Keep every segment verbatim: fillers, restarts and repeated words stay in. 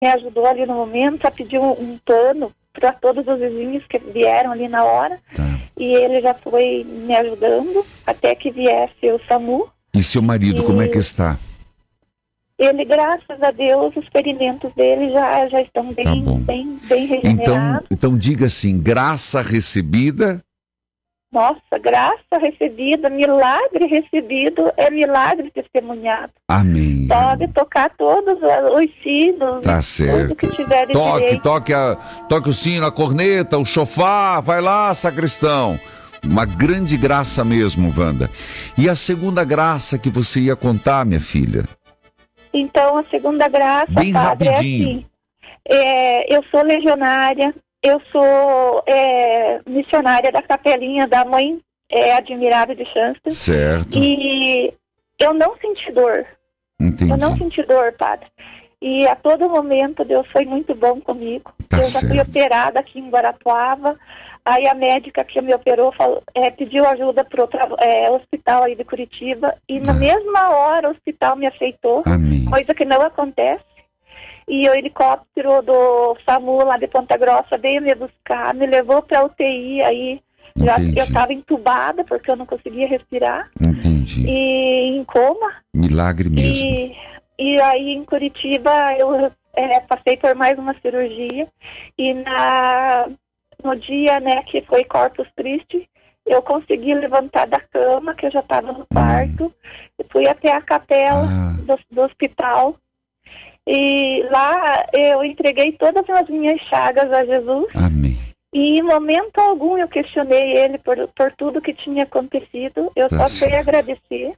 me ajudou ali no momento, a pedir um, um pano para todos os vizinhos que vieram ali na hora. Tá. E ele já foi me ajudando até que viesse o SAMU. E seu marido, e... como é que está? Ele, graças a Deus, os ferimentos dele já, já estão bem, tá bem, bem regenerados. Então, então diga assim, graça recebida... Nossa, graça recebida, milagre recebido, é milagre testemunhado. Amém. Pode tocar todos os sinos, tá certo. Tudo que tiver de toque, direito. Toque, a, toque o sino, a corneta, o chofar, vai lá, sacristão. Uma grande graça mesmo, Wanda. E a segunda graça que você ia contar, minha filha? Então, a segunda graça, bem padre, rapidinho. É assim, é, eu sou legionária. Eu sou é, missionária da Capelinha da Mãe é, Admirável de Chancellor. Certo. E eu não senti dor. Entendi. Eu não senti dor, padre. E a todo momento Deus foi muito bom comigo. Tá eu certo. já fui operada aqui em Guarapuava. Aí a médica que me operou falou, é, pediu ajuda para o é, hospital aí de Curitiba. E tá. Na mesma hora o hospital me aceitou. Amém. Coisa que não acontece. E o helicóptero do SAMU lá de Ponta Grossa veio me buscar, me levou para U T I, aí já, eu estava entubada porque eu não conseguia respirar. Entendi. E em coma. Milagre mesmo. E, e aí em Curitiba eu é, passei por mais uma cirurgia e na, no dia, né, que foi Corpus Christi, eu consegui levantar da cama, que eu já estava no quarto, hum. e fui até a capela ah. do, do hospital. E lá eu entreguei todas as minhas chagas a Jesus. Amém. E em momento algum eu questionei ele por, por tudo que tinha acontecido. Eu tá só fui agradecer.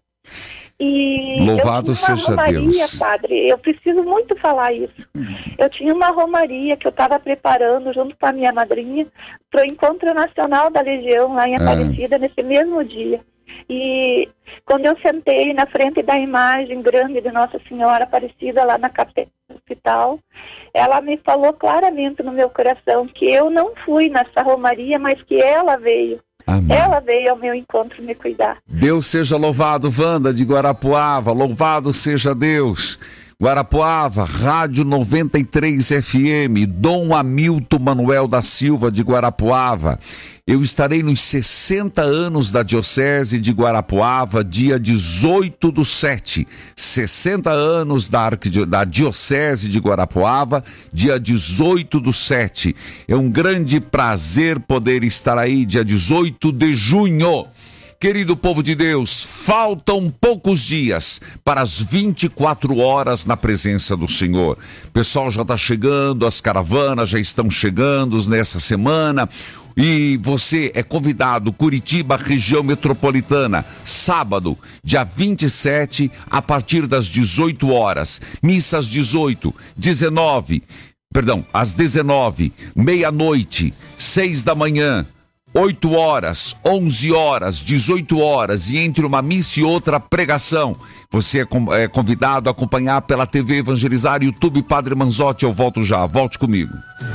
E louvado eu tinha uma seja romaria, Deus. Padre. Eu preciso muito falar isso. Eu tinha uma romaria que eu estava preparando junto com a minha madrinha para o Encontro Nacional da Legião lá em Aparecida, ah. nesse mesmo dia. E quando eu sentei na frente da imagem grande de Nossa Senhora Aparecida lá na capela do hospital, ela me falou claramente no meu coração que eu não fui nessa romaria, mas que ela veio. Amém. Ela veio ao meu encontro me cuidar. Deus seja louvado, Wanda de Guarapuava, louvado seja Deus. Guarapuava, Rádio noventa e três F M, Dom Hamilton Manuel da Silva de Guarapuava. Eu estarei nos sessenta anos da Diocese de Guarapuava, dia dezoito do sete. sessenta anos da, Arquidio... da Diocese de Guarapuava, dia dezoito do sete. É um grande prazer poder estar aí, dia dezoito de junho. Querido povo de Deus, faltam poucos dias para as vinte e quatro horas na presença do Senhor. O pessoal já está chegando, as caravanas já estão chegando nessa semana. E você é convidado, Curitiba, região metropolitana, sábado, dia vinte e sete, a partir das dezoito horas. Missa às dezoito, dezenove, perdão, às dezenove, meia-noite, seis da manhã. oito horas, onze horas, dezoito horas e entre uma missa e outra pregação. Você é convidado a acompanhar pela T V Evangelizar, YouTube Padre Manzotti. Eu volto já, volte comigo.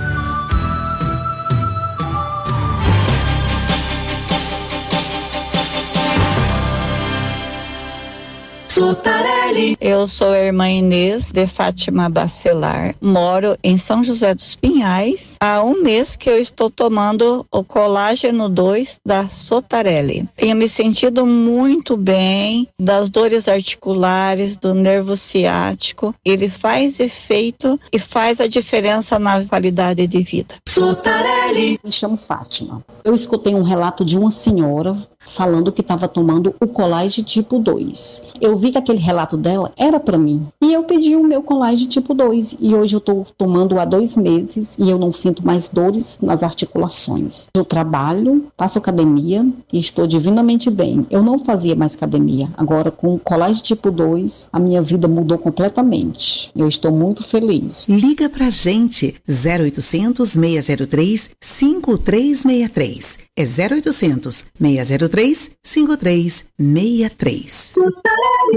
Eu sou a irmã Inês de Fátima Bacelar, moro em São José dos Pinhais. Há um mês que eu estou tomando o colágeno dois da Sotarelli. Tenho me sentido muito bem das dores articulares, do nervo ciático. Ele faz efeito e faz a diferença na qualidade de vida. Sotarelli. Me chamo Fátima. Eu escutei um relato de uma senhora falando que estava tomando o Colágeno tipo dois. Eu vi que aquele relato dela era para mim. E eu pedi o meu Colágeno tipo dois. E hoje eu estou tomando há dois meses e eu não sinto mais dores nas articulações. Eu trabalho, faço academia e estou divinamente bem. Eu não fazia mais academia. Agora, com o Colágeno tipo dois, a minha vida mudou completamente. Eu estou muito feliz. Liga pra gente, zero oitocentos, seis zero três, cinco três seis três. É zero oitocentos, seis zero três, cinco três seis três.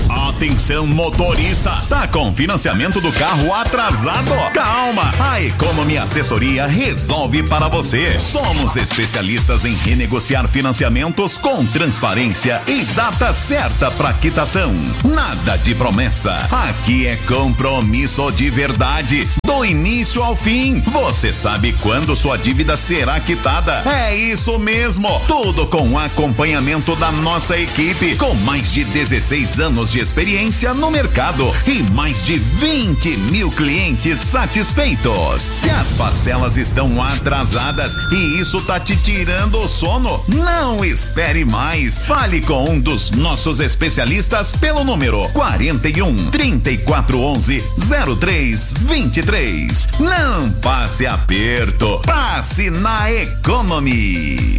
Atenção motorista, tá com financiamento do carro atrasado? Calma, a Economy Assessoria resolve para você. Somos especialistas em renegociar financiamentos com transparência e data certa para quitação. Nada de promessa, aqui é compromisso de verdade, do início ao fim. Você sabe quando sua dívida será quitada? É isso mesmo, tudo com acompanhamento da nossa equipe, com mais de dezesseis anos de experiência no mercado e mais de vinte mil clientes satisfeitos. Se as parcelas estão atrasadas e isso tá te tirando o sono, não espere mais. Fale com um dos nossos especialistas pelo número quarenta e um, trinta e quatro onze, zero três vinte e três. Não passe aperto, passe na Economy.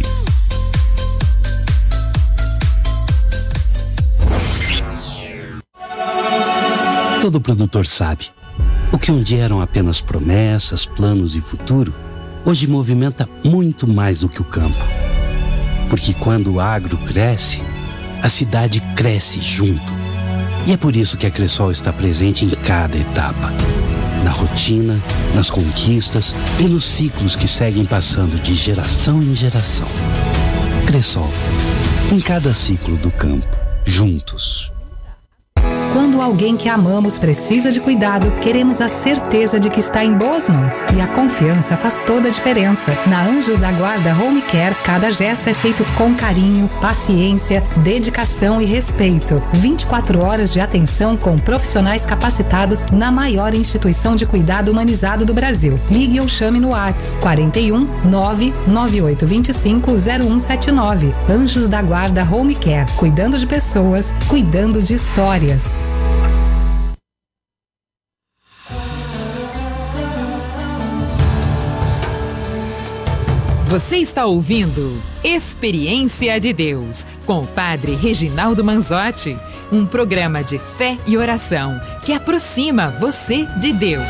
Todo produtor sabe, o que um dia eram apenas promessas, planos e futuro, hoje movimenta muito mais do que o campo. Porque quando o agro cresce, a cidade cresce junto. E é por isso que a Cressol está presente em cada etapa. Na rotina, nas conquistas e nos ciclos que seguem passando de geração em geração. Cressol, em cada ciclo do campo, juntos. Quando alguém que amamos precisa de cuidado, queremos a certeza de que está em boas mãos. E a confiança faz toda a diferença. Na Anjos da Guarda Home Care, cada gesto é feito com carinho, paciência, dedicação e respeito. vinte e quatro horas de atenção com profissionais capacitados na maior instituição de cuidado humanizado do Brasil. Ligue ou chame no WhatsApp quarenta e um, nove nove oito dois cinco, zero um sete nove. Anjos da Guarda Home Care, cuidando de pessoas, cuidando de histórias. Você está ouvindo Experiência de Deus, com o Padre Reginaldo Manzotti, um programa de fé e oração que aproxima você de Deus.